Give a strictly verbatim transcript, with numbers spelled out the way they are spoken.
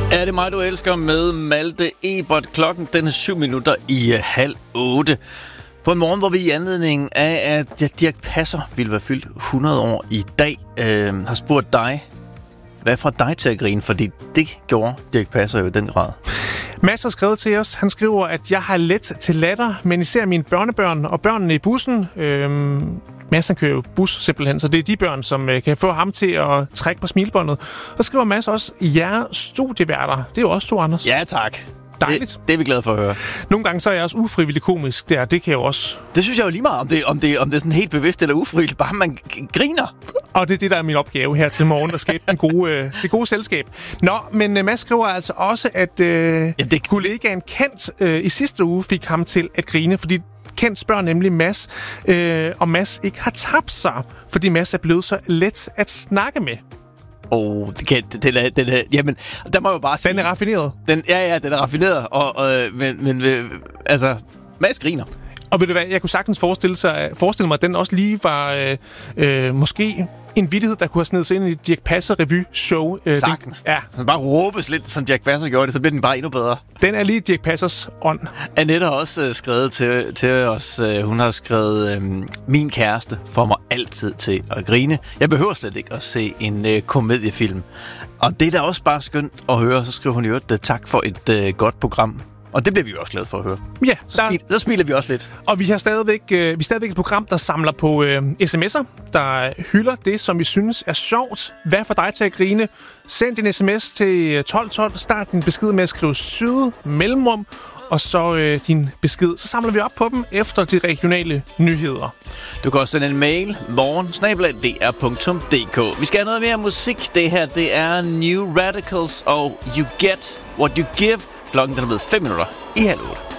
Er det mig, du elsker med Malte Ebert? Klokken den er syv minutter i uh, halv otte. På en morgen, hvor vi i anledning af, at Dirch Passer ville være fyldt hundrede år i dag, øh, har spurgt dig, hvad får dig til at grine? Fordi det gjorde Dirch Passer jo i den grad. Mads har skrevet til os. Han skriver, at jeg har let til latter, men især mine børnebørn og børnene i bussen. Øhm, Mads han kører jo bus simpelthen, så det er de børn, som øh, kan få ham til at trække på smilebåndet. Og skriver Mads også, jer studieværter. Det er jo også to, Anders. Ja, tak. Dejligt. Det, det er vi glade for at høre. Nogle gange så er jeg også ufrivillig komisk der. Det kan jeg jo også. Det synes jeg jo lige meget, om det, om det, om det er sådan helt bevidst eller ufrivilligt. Bare man g- griner. Og det er det, der er min opgave her til morgen, at skabe den gode, øh, det gode selskab. Nå, men uh, Mads skriver altså også, at øh, ja, det... kollegaen Kent øh, i sidste uge fik ham til at grine, fordi Kent spørger nemlig Mads, øh, om Mads ikke har tabt sig, fordi Mads er blevet så let at snakke med. Åh, oh, den, den, er, den er, jamen, der må jeg jo bare sige... Den er raffineret. Den, ja, ja, den er raffineret, og, og, men, men øh, altså, Mads griner. Og ved du hvad, jeg kunne sagtens forestille, sig, forestille mig, at den også lige var øh, øh, måske en vittighed, der kunne have snedet sig ind i et Dirch Passer revy-show. Øh, Sagtens. Den, ja. Så bare råbes lidt, som Dirch Passer gjorde det, så bliver den bare endnu bedre. Den er lige Dirch Passers ånd. Annette har også øh, skrevet til, til os. Øh, hun har skrevet, øh, min kæreste får mig altid til at grine. Jeg behøver slet ikke at se en øh, komediefilm. Og det er da også bare skønt at høre. Så skriver hun jo, at tak for et øh, godt program. Og det bliver vi jo også glade for at høre. Ja, så, der... smil, så smiler vi også lidt. Og vi har stadigvæk, øh, vi er stadigvæk et program, der samler på øh, sms'er, der hylder det, som vi synes er sjovt. Hvad får dig til at grine? Send din sms til tolv tolv. Start din besked med at skrive syd mellemrum. Og så øh, din besked. Så samler vi op på dem efter de regionale nyheder. Du kan også sende en mail. morgen snabel-a d r punktum d k. Vi skal have noget mere musik. Det her, det er New Radicals og You Get What You Give. Klokken er blevet fem minutter i halv otte.